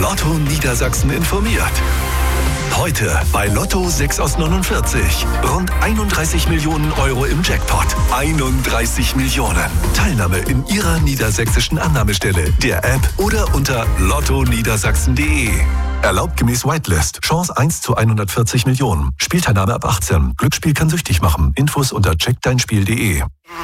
Lotto Niedersachsen informiert. Heute bei Lotto 6 aus 49. Rund 31 Millionen Euro im Jackpot. 31 Millionen. Teilnahme in Ihrer niedersächsischen Annahmestelle, der App oder unter lottoniedersachsen.de. Erlaubt gemäß Whitelist. Chance 1 zu 140 Millionen. Spielteilnahme ab 18. Glücksspiel kann süchtig machen. Infos unter checkdeinspiel.de.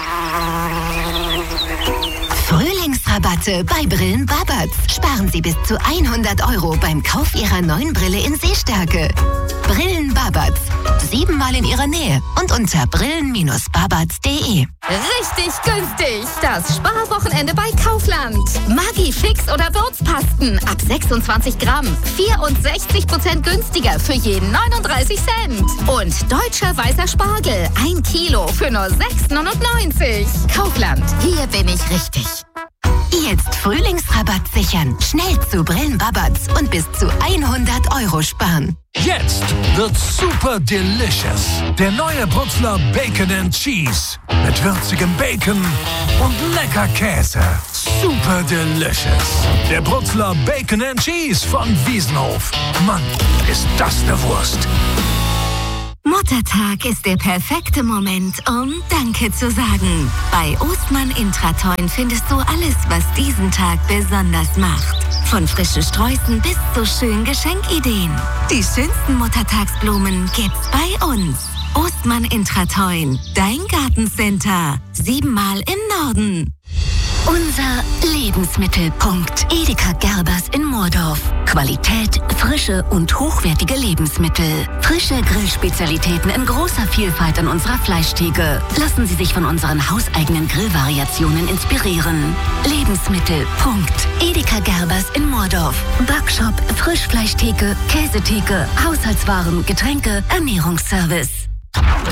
Frühlingsrabatte bei Brillen Babatz. Sparen Sie bis zu 100 Euro beim Kauf Ihrer neuen Brille in Sehstärke. Brillen Babatz. 7-mal in Ihrer Nähe und unter brillen-babatz.de. Richtig günstig. Das Sparwochenende bei Kaufland. Maggi-Fix oder Würzpasten ab 26 Gramm. 64% günstiger für jeden 39 Cent. Und deutscher weißer Spargel. 1 Kilo für nur 6,99. Kaufland. Hier bin ich richtig. Jetzt Frühlingsrabatt sichern. Schnell zu Brillen Babatz und bis zu 100 Euro sparen. Jetzt wird's super delicious. Der neue Brutzler Bacon and Cheese. Mit würzigem Bacon und lecker Käse. Super delicious. Der Brutzler Bacon and Cheese von Wiesenhof. Mann, ist das eine Wurst. Muttertag ist der perfekte Moment, um Danke zu sagen. Bei Ostmann Intratoin findest du alles, was diesen Tag besonders macht. Von frischen Sträußen bis zu schönen Geschenkideen. Die schönsten Muttertagsblumen gibt's bei uns. Ostmann Intratoin, dein Gartencenter. 7-mal im Norden. Unser Lebensmittelpunkt. Edeka Gerbers in Moordorf. Qualität, frische und hochwertige Lebensmittel. Frische Grillspezialitäten in großer Vielfalt an unserer Fleischtheke. Lassen Sie sich von unseren hauseigenen Grillvariationen inspirieren. Lebensmittelpunkt. Edeka Gerbers in Moordorf. Backshop, Frischfleischtheke, Käsetheke, Haushaltswaren, Getränke, Ernährungsservice.